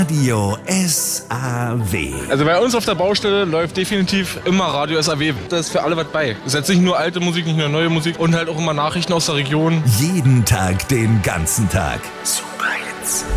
Radio SAW. Also bei uns auf der Baustelle läuft definitiv immer Radio SAW. Da ist für alle was bei. Das ist jetzt nicht nur alte Musik, nicht nur neue Musik und halt auch immer Nachrichten aus der Region. Jeden Tag, den ganzen Tag. Super Hits.